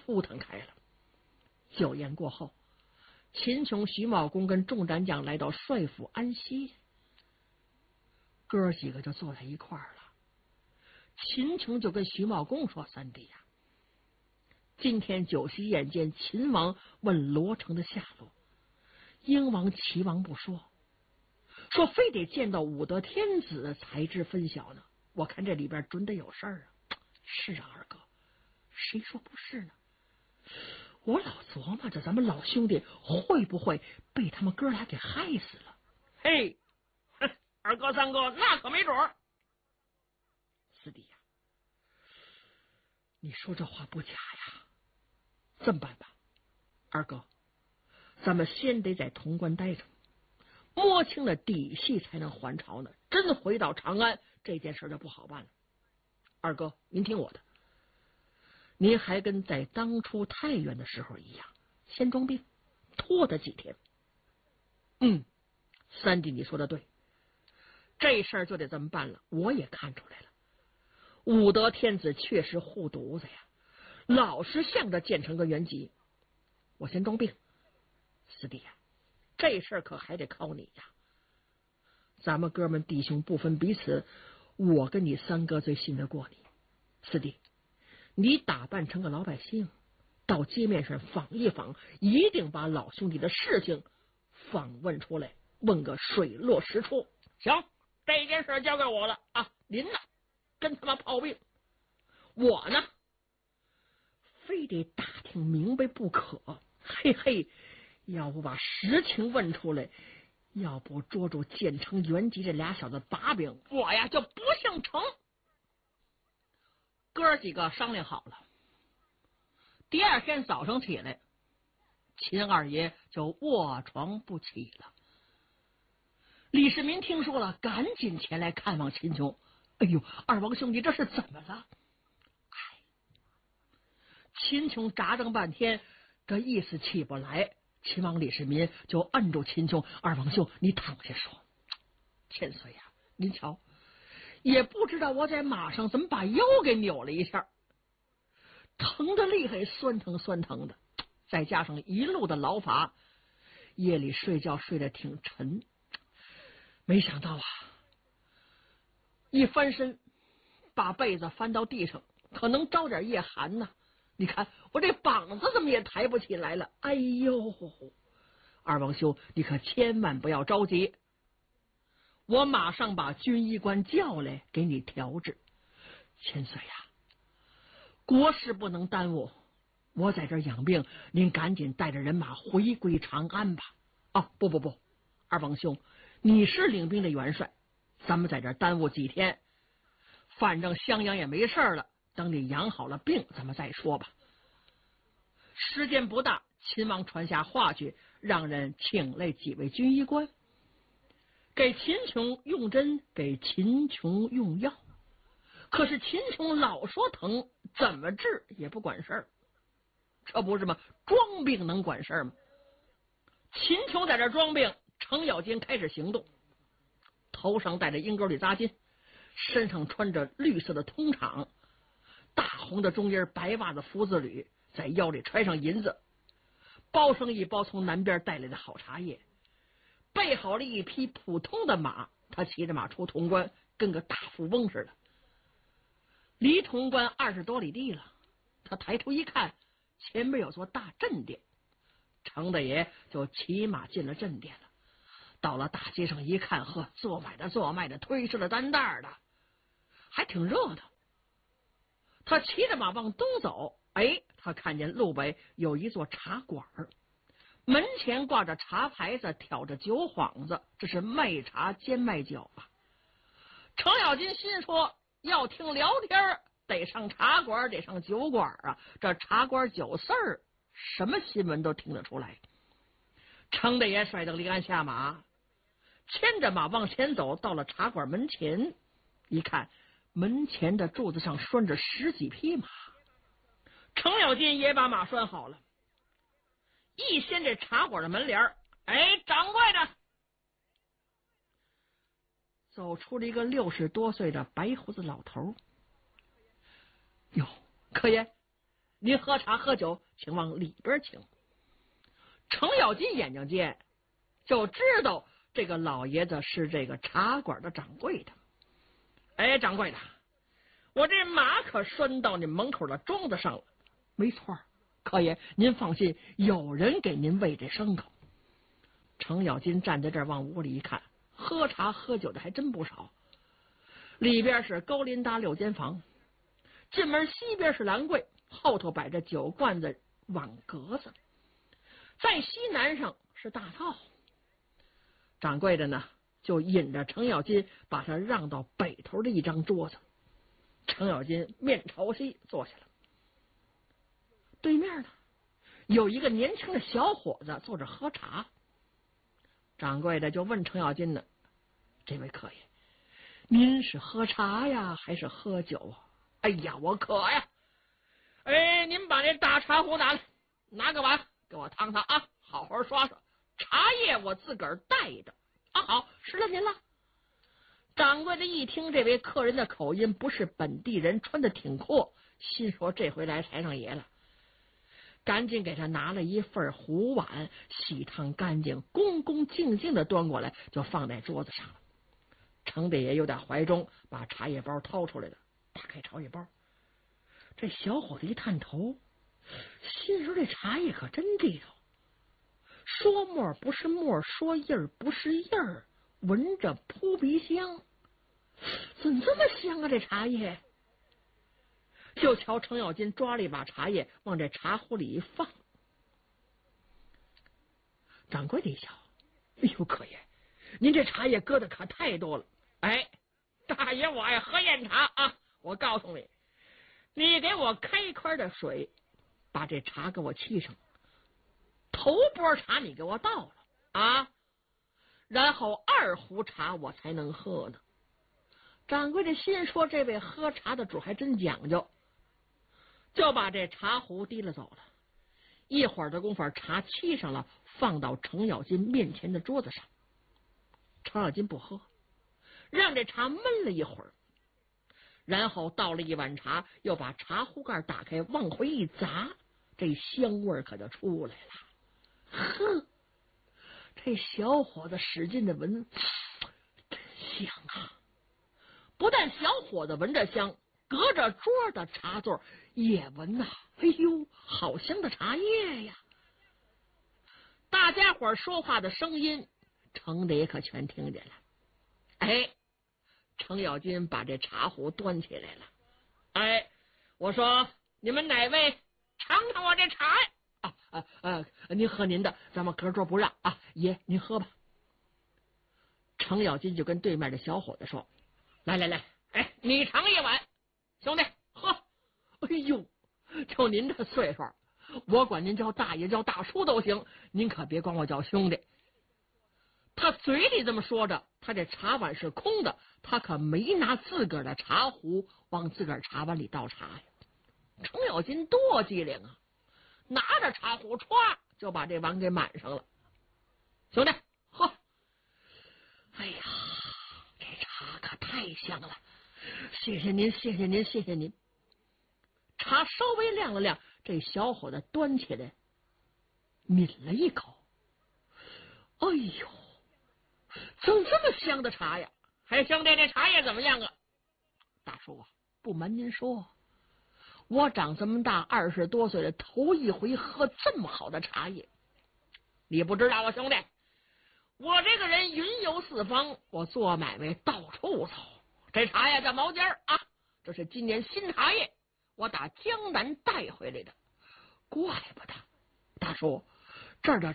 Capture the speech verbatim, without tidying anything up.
扑腾开了。酒宴过后，秦琼、徐茂公跟众战将来到帅府安息，哥几个就坐在一块儿了。秦琼就跟徐茂公说：“三弟呀、啊，今天酒席宴间，秦王问罗成的下落，英王、齐王不说，说非得见到武德天子才知分晓呢。我看这里边准得有事儿啊。”“是啊，二哥，谁说不是呢？我老琢磨着，咱们老兄弟会不会被他们哥俩给害死了？”“ 嘿，二哥三哥，那可没准儿。”“ 四弟呀、啊，你说这话不假呀。这么办吧，二哥，咱们先得在潼关待着，摸清了底细才能还朝呢。真回到长安，这件事就不好办了。二哥，您听我的，您还跟在当初太原的时候一样，先装病，拖他几天。”“嗯，三弟你说的对，这事儿就得这么办了。我也看出来了，武德天子确实护犊子呀，老是向着建成跟元吉。我先装病。四弟呀、啊，这事儿可还得靠你呀。咱们哥们弟兄不分彼此，我跟你三哥最信得过你。四弟，你打扮成个老百姓，到街面上访一访，一定把老兄弟的事情访问出来，问个水落石出。”“ 行，这件事交给我了啊！ 您呢，跟他们炮兵，我呢，非得打听明白不可。嘿嘿，要不把实情问出来，要不捉住建成、元吉这俩小子把柄，我呀就不姓程。”哥几个商量好了，第二天早上起来，秦二爷就卧床不起了。李世民听说了，赶紧前来看望秦琼。“哎呦，二王兄弟，这是怎么了？”哎，秦琼扎瞪半天，这意思起不来。秦王李世民就摁住秦琼：“二王兄，你躺下说。千岁呀、啊，您瞧，也不知道我在马上怎么把腰给扭了一下，疼得厉害，酸疼酸疼的，再加上一路的劳乏，夜里睡觉睡得挺沉。没想到啊，一翻身把被子翻到地上，可能招点夜寒呢。你看我这膀子怎么也抬不起来了。哎呦，二王兄，你可千万不要着急，我马上把军医官叫来给你调治。千岁呀、啊，国事不能耽误，我在这养病，您赶紧带着人马回归长安吧。”“啊，不不不，二王兄，你是领兵的元帅，咱们在这耽误几天，反正襄阳也没事了，等你养好了病，咱们再说吧。”时间不大，秦王传下话去，让人请来几位军医官，给秦琼用针，给秦琼用药。可是秦琼老说疼，怎么治也不管事儿，这不是吗？装病能管事儿吗？秦琼在这装病，程咬金开始行动，头上戴着鹰钩里扎金，身上穿着绿色的通氅，大红的中间白袜子福字履，在腰里揣上银子，包上一包从南边带来的好茶叶，备好了一匹普通的马，他骑着马出潼关，跟个大富翁似的。离潼关二十多里地了，他抬头一看，前面有座大镇殿，程大爷就骑马进了镇殿了。到了大街上一看，呵，做买的做卖的，推着的担担的，还挺热闹。他骑着马往东走，哎，他看见路北有一座茶馆，门前挂着茶牌子，挑着酒幌子，这是卖茶兼卖酒啊。程咬金心说，要听聊天得上茶馆，得上酒馆啊，这茶馆酒肆儿什么新闻都听得出来。程大爷甩蹬离鞍下马，牵着马往前走，到了茶馆门前，一看门前的柱子上拴着十几匹马。程咬金也把马拴好了，一掀这茶馆的门帘，哎，掌柜的，走出了一个六十多岁的白胡子老头。哟，客爷， 您喝茶喝酒，请往里边请。程咬金眼睛尖，就知道这个老爷子是这个茶馆的掌柜的。哎，掌柜的，我这马可拴到您门口的桩子上了。没错，客爷您放心，有人给您喂这牲口。程咬金站在这儿往屋里一看，喝茶喝酒的还真不少。里边是高林搭六间房，进门西边是兰柜，后头摆着酒罐子碗格子，在西南上是大灶。掌柜的呢就引着程咬金把他让到北头的一张桌子，程咬金面朝西坐下了。对面呢有一个年轻的小伙子坐着喝茶。掌柜的就问程咬金呢，这位客爷，您是喝茶呀还是喝酒啊？哎呀，我渴呀。哎，您把那大茶壶拿来，拿个碗给我烫烫啊，好好刷刷。茶叶我自个儿带着啊。好，是了您了。掌柜的一听这位客人的口音不是本地人，穿的挺阔，心说这回来财上爷了，赶紧给他拿了一份壶碗，洗烫干净，恭恭敬敬的端过来，就放在桌子上了。程大爷又在怀中把茶叶包掏出来了，打开茶叶包。这小伙子一探头，心说这茶叶可真地道，说沫不是沫，说印儿不是印儿，闻着扑鼻香，怎么这么香啊这茶叶？就瞧程咬金抓了一把茶叶往这茶壶里一放。掌柜的一瞧，哎呦，客爷，您这茶叶搁的可太多了。哎，大爷我爱喝燕茶啊，我告诉你，你给我开一块的水，把这茶给我沏上，头波茶你给我倒了啊，然后二壶茶我才能喝呢。掌柜的心说，这位喝茶的主还真讲究，就把这茶壶提了走了。一会儿的功夫，茶沏上了，放到程咬金面前的桌子上。程咬金不喝，让这茶焖了一会儿，然后倒了一碗茶，又把茶壶盖打开，往回一砸，这香味可就出来了。哼，这小伙子使劲的闻，真香啊！不但小伙子闻着香，隔着桌的茶座也闻呐、啊，哎呦，好香的茶叶呀！大家伙说话的声音，程大爷可全听见了。哎，程咬金把这茶壶端起来了。哎，我说你们哪位尝尝我这茶呀？啊啊啊！您喝您的，咱们隔桌不让啊。爷，您喝吧。程咬金就跟对面的小伙子说：“来来来，哎，你尝一碗，兄弟喝。”哎呦，就您这岁数，我管您叫大爷叫大叔都行，您可别管我叫兄弟。他嘴里这么说着，他这茶碗是空的，他可没拿自个儿的茶壶往自个儿茶碗里倒茶呀。程咬金多机灵啊，拿着茶壶歘就把这碗给满上了。兄弟喝。哎呀，这茶可太香了，谢谢您，谢谢您，谢谢您。茶稍微晾了晾，这小伙子端起来抿了一口，哎呦，怎么这么香的茶呀？哎，兄弟，这茶叶怎么样啊？大叔啊，不瞒您说，我长这么大二十多岁了，头一回喝这么好的茶叶。你不知道啊，兄弟，我这个人云游四方，我做买卖到处走。这茶叶叫毛尖儿啊，这是今年新茶叶，我打江南带回来的。怪不得大叔，这儿的